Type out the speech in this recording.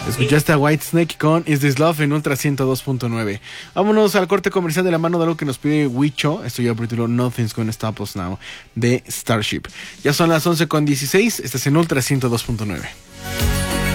Escuchaste a Whitesnake con Is This Love en Ultra 102.9. Vámonos al corte comercial de la mano de algo que nos pide Wicho. Esto ya por el título Nothing's Gonna Stop Us Now de Starship. Ya son las 11:16. Estás en Ultra 102.9.